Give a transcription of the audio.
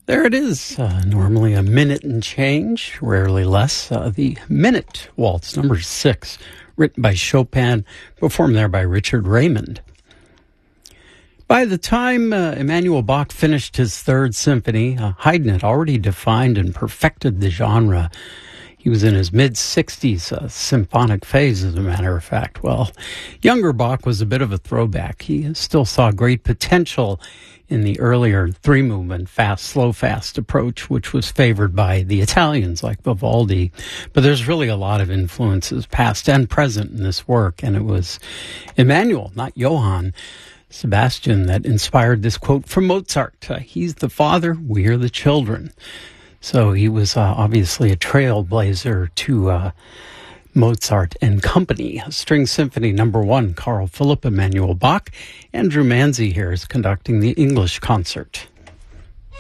There it is, normally a minute and change, rarely less. The Minute Waltz, number 6, written by Chopin, performed there by Richard Raymond. By the time Emanuel Bach finished his Third Symphony, Haydn had already defined and perfected the genre. He was in his mid-60s, symphonic phase, as a matter of fact. Well, younger Bach was a bit of a throwback. He still saw great potential in the earlier three-movement, fast, slow, fast approach, which was favored by the Italians like Vivaldi. But there's really a lot of influences, past and present, in this work. And it was Emanuel, not Johann Sebastian, that inspired this quote from Mozart. He's the father, we are the children. So he was obviously a trailblazer to Mozart and company. String Symphony number 1, Carl Philipp Emanuel Bach. Andrew Manzi here is conducting the English concert.